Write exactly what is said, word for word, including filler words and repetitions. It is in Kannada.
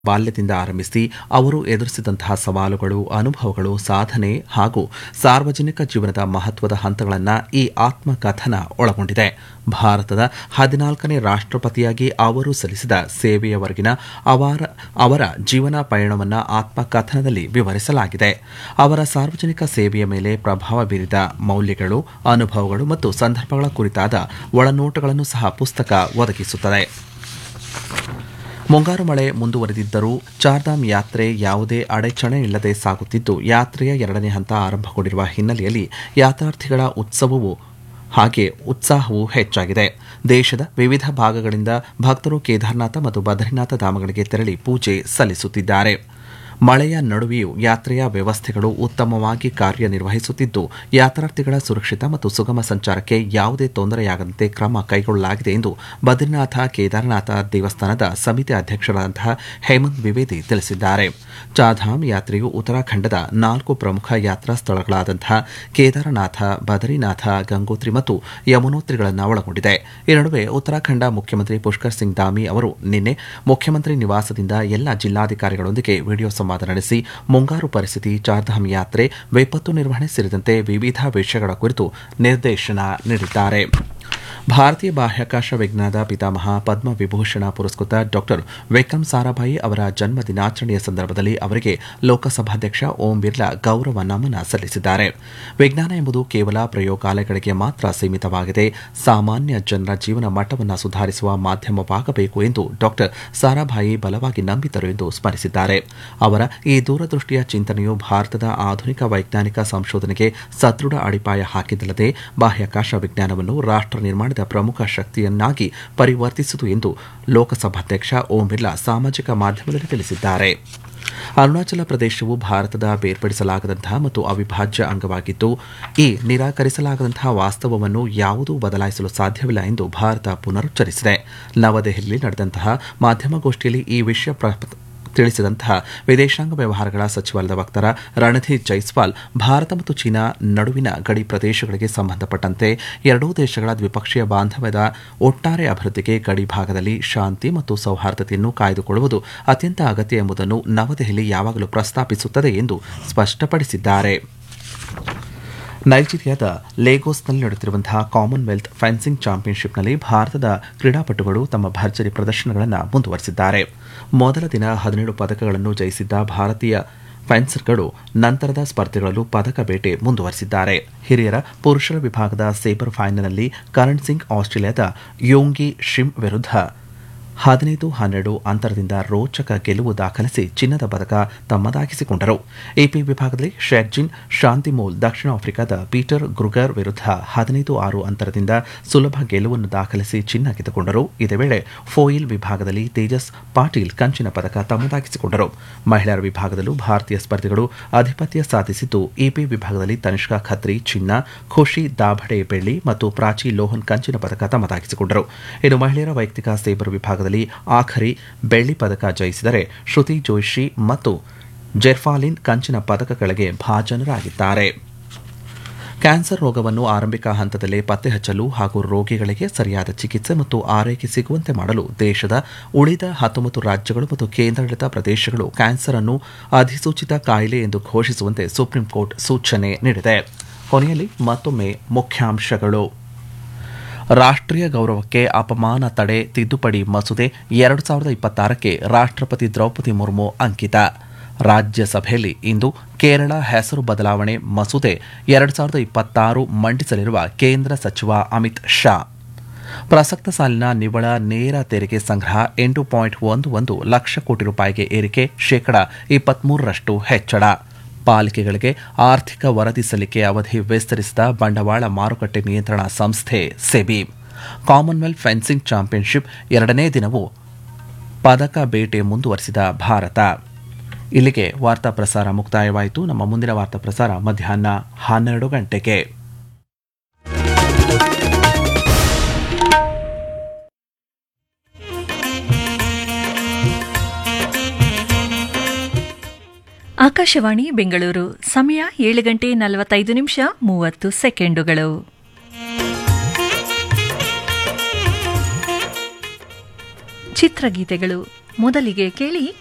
ಬಾಲ್ಯದಿಂದ ಆರಂಭಿಸಿ ಅವರು ಎದುರಿಸಿದಂತಹ ಸವಾಲುಗಳು, ಅನುಭವಗಳು, ಸಾಧನೆ ಹಾಗೂ ಸಾರ್ವಜನಿಕ ಜೀವನದ ಮಹತ್ವದ ಹಂತಗಳನ್ನು ಈ ಆತ್ಮಕಥನ ಒಳಗೊಂಡಿದೆ. ಭಾರತದ ಹದಿನಾಲ್ಕನೇ ರಾಷ್ಟ್ರಪತಿಯಾಗಿ ಅವರು ಸಲ್ಲಿಸಿದ ಸೇವೆಯವರೆಗಿನ ಅವರ ಅವರ ಜೀವನ ಪಯಣವನ್ನು ಆತ್ಮಕಥನದಲ್ಲಿ ವಿವರಿಸಲಾಗಿದೆ. ಅವರ ಸಾರ್ವಜನಿಕ ಸೇವೆಯ ಮೇಲೆ ಪ್ರಭಾವ ಬೀರಿದ ಮೌಲ್ಯಗಳು, ಅನುಭವಗಳು ಮತ್ತು ಸಂದರ್ಭಗಳ ಕುರಿತಾದ ಒಳನೋಟಗಳನ್ನು ಸಹ ಪುಸ್ತಕ ಒದಗಿಸುತ್ತದೆ. ಮುಂಗಾರು ಮಳೆ ಮುಂದುವರೆದಿದ್ದರೂ ಚಾರ್ಧಾಮ್ ಯಾತ್ರೆ ಯಾವುದೇ ಅಡಚಣೆ ಇಲ್ಲದೆ ಸಾಗುತ್ತಿದ್ದು, ಯಾತ್ರೆಯ ಎರಡನೇ ಹಂತ ಆರಂಭಗೊಂಡಿರುವ ಹಿನ್ನೆಲೆಯಲ್ಲಿ ಯಾತ್ರಾರ್ಥಿಗಳ ಉತ್ಸವವು ಹಾಗೆ ಉತ್ಸಾಹವೂ ಹೆಚ್ಚಾಗಿದೆ. ದೇಶದ ವಿವಿಧ ಭಾಗಗಳಿಂದ ಭಕ್ತರು ಕೇದಾರನಾಥ ಮತ್ತು ಬದ್ರಿನಾಥ ಧಾಮಗಳಿಗೆ ತೆರಳಿ ಪೂಜೆ ಸಲ್ಲಿಸುತ್ತಿದ್ದಾರೆ. ಮಳೆಯ ನಡುವೆಯೂ ಯಾತ್ರೆಯ ವ್ಯವಸ್ಥೆಗಳು ಉತ್ತಮವಾಗಿ ಕಾರ್ಯನಿರ್ವಹಿಸುತ್ತಿದ್ದು, ಯಾತ್ರಾರ್ಥಿಗಳ ಸುರಕ್ಷಿತ ಮತ್ತು ಸುಗಮ ಸಂಚಾರಕ್ಕೆ ಯಾವುದೇ ತೊಂದರೆಯಾಗದಂತೆ ಕ್ರಮ ಕೈಗೊಳ್ಳಲಾಗಿದೆ ಎಂದು ಬದ್ರಿನಾಥ ಕೇದಾರನಾಥ ದೇವಸ್ಥಾನದ ಸಮಿತಿ ಅಧ್ಯಕ್ಷರಾದಂತಹ ಹೇಮಂತ್ ದ್ವಿವೇದಿ ತಿಳಿಸಿದ್ದಾರೆ. ಚಾರ್ಧಾಮ್ ಯಾತ್ರೆಯು ಉತ್ತರಾಖಂಡದ ನಾಲ್ಕು ಪ್ರಮುಖ ಯಾತ್ರಾ ಸ್ಥಳಗಳಾದಂತಹ ಕೇದಾರನಾಥ, ಬದರಿನಾಥ, ಗಂಗೋತ್ರಿ ಮತ್ತು ಯಮುನೋತ್ರಿಗಳನ್ನು ಒಳಗೊಂಡಿದೆ. ಈ ನಡುವೆ ಉತ್ತರಾಖಂಡ ಮುಖ್ಯಮಂತ್ರಿ ಪುಷ್ಕರ್ ಸಿಂಗ್ ಧಾಮಿ ಅವರು ನಿನ್ನೆ ಮುಖ್ಯಮಂತ್ರಿ ನಿವಾಸದಿಂದ ಎಲ್ಲ ಜಿಲ್ಲಾಧಿಕಾರಿಗಳೊಂದಿಗೆ ವಿಡಿಯೋ ಸಂವಾದ ನಡೆಸಿ ಮುಂಗಾರು ಪರಿಸ್ಥಿತಿ, ಚಾರ್ಧಾಮ್ ಯಾತ್ರೆ, ವಿಪತ್ತು ನಿರ್ವಹಣೆ ಸೇರಿದಂತೆ ವಿವಿಧ ವಿಷಯಗಳ ಕುರಿತು ನಿರ್ದೇಶನ ನೀಡಿದ್ದಾರೆ. ಭಾರತೀಯ ಬಾಹ್ಯಾಕಾಶ ವಿಜ್ಞಾನದ ಪಿತಾಮಹ, ಪದ್ಮ ವಿಭೂಷಣ ಪುರಸ್ಕೃತ ಡಾಕ್ಟರ್ ವಿಕ್ರಮ್ ಸಾರಾಭಾಯಿ ಅವರ ಜನ್ಮ ದಿನಾಚರಣೆಯ ಸಂದರ್ಭದಲ್ಲಿ ಅವರಿಗೆ ಲೋಕಸಭಾಧ್ಯಕ್ಷ ಓಂ ಬಿರ್ಲಾ ಗೌರವ ನಮನ ಸಲ್ಲಿಸಿದ್ದಾರೆ. ವಿಜ್ಞಾನ ಎಂಬುದು ಕೇವಲ ಪ್ರಯೋಗಾಲಯಗಳಿಗೆ ಮಾತ್ರ ಸೀಮಿತವಾಗಿದೆ, ಸಾಮಾನ್ಯ ಜನರ ಜೀವನ ಮಟ್ಟವನ್ನು ಸುಧಾರಿಸುವ ಮಾಧ್ಯಮವಾಗಬೇಕು ಎಂದು ಡಾಕ್ಟರ್ ಸಾರಾಭಾಯಿ ಬಲವಾಗಿ ನಂಬಿದರು ಎಂದು ಸ್ಮರಿಸಿದ್ದಾರೆ. ಅವರ ಈ ದೂರದೃಷ್ಟಿಯ ಚಿಂತನೆಯು ಭಾರತದ ಆಧುನಿಕ ವೈಜ್ಞಾನಿಕ ಸಂಶೋಧನೆಗೆ ಸದೃಢ ಅಡಿಪಾಯ ಹಾಕಿದ್ದಲ್ಲದೆ ಬಾಹ್ಯಾಕಾಶ ವಿಜ್ಞಾನವನ್ನು ರಾಷ್ಟ್ರ ನಿರ್ಮಾಣದ ಪ್ರಮುಖ ಶಕ್ತಿಯನ್ನಾಗಿ ಪರಿವರ್ತಿಸಿತು ಎಂದು ಲೋಕಸಭಾಧ್ಯಕ್ಷ ಓಂ ಬಿರ್ಲಾ ಸಾಮಾಜಿಕ ಮಾಧ್ಯಮದಲ್ಲಿ ತಿಳಿಸಿದ್ದಾರೆ. ಅರುಣಾಚಲ ಪ್ರದೇಶವು ಭಾರತದ ಬೇರ್ಪಡಿಸಲಾಗದಂತಹ ಮತ್ತು ಅವಿಭಾಜ್ಯ ಅಂಗವಾಗಿದ್ದು, ಈ ನಿರಾಕರಿಸಲಾಗದಂತಹ ವಾಸ್ತವವನ್ನು ಯಾವುದೂ ಬದಲಾಯಿಸಲು ಸಾಧ್ಯವಿಲ್ಲ ಎಂದು ಭಾರತ ಪುನರುಚ್ಚರಿಸಿದೆ. ನವದೆಹಲಿಯಲ್ಲಿ ನಡೆದಂತಹ ಮಾಧ್ಯಮಗೋಷ್ಠಿಯಲ್ಲಿ ಈ ವಿಷಯ ತಿಳಿಸಿದಂತಹ ವಿದೇಶಾಂಗ ವ್ಯವಹಾರಗಳ ಸಚಿವಾಲಯದ ವಕ್ತಾರ ರಣಧೀರ್ ಜೈಸ್ವಾಲ್, ಭಾರತ ಮತ್ತು ಚೀನಾ ನಡುವಿನ ಗಡಿ ಪ್ರದೇಶಗಳಿಗೆ ಸಂಬಂಧಪಟ್ಟಂತೆ ಎರಡೂ ದೇಶಗಳ ದ್ವಿಪಕ್ಷೀಯ ಬಾಂಧವ್ಯದ ಒಟ್ಟಾರೆ ಅಭಿವೃದ್ಧಿಗೆ ಗಡಿ ಭಾಗದಲ್ಲಿ ಶಾಂತಿ ಮತ್ತು ಸೌಹಾರ್ದತೆಯನ್ನು ಕಾಯ್ದುಕೊಳ್ಳುವುದು ಅತ್ಯಂತ ಅಗತ್ಯ ಎಂಬುದನ್ನು ನವದೆಹಲಿ ಯಾವಾಗಲೂ ಪ್ರಸ್ತಾಪಿಸುತ್ತದೆ ಎಂದು ಸ್ಪಷ್ಟಪಡಿಸಿದ್ದಾರೆ. ನೈಜೀರಿಯಾದ ಲೇಗೋಸ್ನಲ್ಲಿ ನಡೆಯುತ್ತಿರುವಂತಹ ಕಾಮನ್ವೆಲ್ತ್ ಫೆನ್ಸಿಂಗ್ ಚಾಂಪಿಯನ್ಶಿಪ್ನಲ್ಲಿ ಭಾರತದ ಕ್ರೀಡಾಪಟುಗಳು ತಮ್ಮ ಭರ್ಜರಿ ಪ್ರದರ್ಶನಗಳನ್ನು ಮುಂದುವರೆಸಿದ್ದಾರೆ. ಮೊದಲ ದಿನ ಹದಿನೇಳು ಪದಕಗಳನ್ನು ಜಯಿಸಿದ್ದ ಭಾರತೀಯ ಫೆನ್ಸರ್ಗಳು ನಂತರದ ಸ್ಪರ್ಧೆಗಳಲ್ಲೂ ಪದಕ ಬೇಟೆ ಮುಂದುವರೆಸಿದ್ದಾರೆ. ಹಿರಿಯರ ಪುರುಷರ ವಿಭಾಗದ ಸೇಬರ್ ಫೈನಲ್ನಲ್ಲಿ ಕರಣ್ ಸಿಂಗ್ ಆಸ್ಟ್ರೇಲಿಯಾದ ಯೋಂಗಿ ಶಿಮ್ ವಿರುದ್ಧ ಹದಿನೈದು ಹನ್ನೆರಡು ಅಂತರದಿಂದ ರೋಚಕ ಗೆಲುವು ದಾಖಲಿಸಿ ಚಿನ್ನದ ಪದಕ ತಮ್ಮದಾಗಿಸಿಕೊಂಡರು. ಎಪಿ ವಿಭಾಗದಲ್ಲಿ ಶೇರ್ಜಿನ್ ಶಾಂತಿಮೋಲ್ ದಕ್ಷಿಣ ಆಫ್ರಿಕಾದ ಪೀಟರ್ ಗ್ರುಗರ್ ವಿರುದ್ಧ ಹದಿನೈದು ಆರು ಅಂತರದಿಂದ ಸುಲಭ ಗೆಲುವನ್ನು ದಾಖಲಿಸಿ ಚಿನ್ನ ಗೆದ್ದುಕೊಂಡರು. ಇದೇ ವೇಳೆ ಫೋಯಿಲ್ ವಿಭಾಗದಲ್ಲಿ ತೇಜಸ್ ಪಾಟೀಲ್ ಕಂಚಿನ ಪದಕ ತಮ್ಮದಾಗಿಸಿಕೊಂಡರು. ಮಹಿಳೆಯರ ವಿಭಾಗದಲ್ಲೂ ಭಾರತೀಯ ಸ್ಪರ್ಧಿಗಳು ಆಧಿಪತ್ಯ ಸಾಧಿಸಿದ್ದು, ಎಪಿ ವಿಭಾಗದಲ್ಲಿ ತನಿಷ್ಕಾ ಖತ್ರಿ ಚಿನ್ನ, ಖುಷಿ ದಾಭಡೆ ಬೆಳ್ಳಿ ಮತ್ತು ಪ್ರಾಚಿ ಲೋಹನ್ ಕಂಚಿನ ಪದಕ ತಮ್ಮದಾಗಿಸಿಕೊಂಡರು. ಇನ್ನು ಮಹಿಳೆಯರ ವೈಯಕ್ತಿಕ ಸೇಬರ್ ವಿಭಾಗದಲ್ಲಿ ಆಖರಿ ಬೆಳ್ಳಿ ಪದಕ ಜಯಿಸಿದರೆ ಶ್ರುತಿ ಜೋಶಿ ಮತ್ತು ಜೆರ್ಫಾಲಿನ್ ಕಂಚಿನ ಪದಕಗಳಿಗೆ ಭಾಜನರಾಗಿದ್ದಾರೆ. ಕ್ಯಾನ್ಸರ್ ರೋಗವನ್ನು ಆರಂಭಿಕ ಹಂತದಲ್ಲೇ ಪತ್ತೆ ಹಚ್ಚಲು ಹಾಗೂ ರೋಗಿಗಳಿಗೆ ಸರಿಯಾದ ಚಿಕಿತ್ಸೆ ಮತ್ತು ಆರೈಕೆ ಸಿಗುವಂತೆ ಮಾಡಲು ದೇಶದ ಉಳಿದ ಹತ್ತೊಂಬತ್ತು ರಾಜ್ಯಗಳು ಮತ್ತು ಕೇಂದ್ರಾಡಳಿತ ಪ್ರದೇಶಗಳು ಕ್ಯಾನ್ಸರ್ ಅನ್ನು ಅಧಿಸೂಚಿತ ಕಾಯಿಲೆ ಎಂದು ಘೋಷಿಸುವಂತೆ ಸುಪ್ರೀಂ ಕೋರ್ಟ್ ಸೂಚನೆ ನೀಡಿದೆ. ಕೊನೆಯಲ್ಲಿ ಮತ್ತೊಮ್ಮೆ ಮುಖ್ಯಾಂಶಗಳು. ರಾಷ್ಟ್ರೀಯ ಗೌರವಕ್ಕೆ ಅಪಮಾನ ತಡೆ ತಿದ್ದುಪಡಿ ಮಸೂದೆ ಎರಡು ಸಾವಿರದ ಇಪ್ಪತ್ತಾರಕ್ಕೆ ರಾಷ್ಟ್ರಪತಿ ದ್ರೌಪದಿ ಮುರ್ಮು ಅಂಕಿತ. ರಾಜ್ಯಸಭೆಯಲ್ಲಿ ಇಂದು ಕೇರಳ ಹೆಸರು ಬದಲಾವಣೆ ಮಸೂದೆ ಎರಡು ಸಾವಿರದ ಇಪ್ಪತ್ತಾರು ಮಂಡಿಸಲಿರುವ ಕೇಂದ್ರ ಸಚಿವ ಅಮಿತ್ ಶಾ. ಪ್ರಸಕ್ತ ಸಾಲಿನ ನಿವ್ವಳ ನೇರ ತೆರಿಗೆ ಸಂಗ್ರಹ ಎಂಟು ಪಾಯಿಂಟ್ ಒಂದು ಒಂದು ಲಕ್ಷ ಕೋಟಿ ರೂಪಾಯಿಗೆ ಏರಿಕೆ, ಶೇಕಡ ಇಪ್ಪತ್ಮೂರರಷ್ಟು ಹೆಚ್ಚಳ. ಪಾಲಿಕೆಗಳಿಗೆ ಆರ್ಥಿಕ ವರದಿ ಸಲ್ಲಿಕೆ ಅವಧಿ ವಿಸ್ತರಿಸಿದ ಬಂಡವಾಳ ಮಾರುಕಟ್ಟೆ ನಿಯಂತ್ರಣ ಸಂಸ್ಥೆ ಸೆಬಿ. ಕಾಮನ್ವೆಲ್ತ್ ಫೆನ್ಸಿಂಗ್ ಚಾಂಪಿಯನ್ಶಿಪ್ ಎರಡನೇ ದಿನವೂ ಪದಕ ಬೇಟೆ ಮುಂದುವರೆಸಿದ ಭಾರತ. ಇಲ್ಲಿಗೆ ವಾರ್ತಾ ಪ್ರಸಾರ ಮುಕ್ತಾಯವಾಯಿತು. ನಮ್ಮ ಮುಂದಿನ ವಾರ್ತಾ ಪ್ರಸಾರ ಮಧ್ಯಾಹ್ನ ಹನ್ನೆರಡು ಗಂಟೆಗೆ. ಆಕಾಶವಾಣಿ ಬೆಂಗಳೂರು. ಸಮಯ ಏಳು ಗಂಟೆ ನಲವತ್ತೈದು ನಿಮಿಷ ಮೂವತ್ತು ಸೆಕೆಂಡುಗಳು. ಚಿತ್ರಗೀತೆಗಳು. ಮೊದಲಿಗೆ ಕೇಳಿ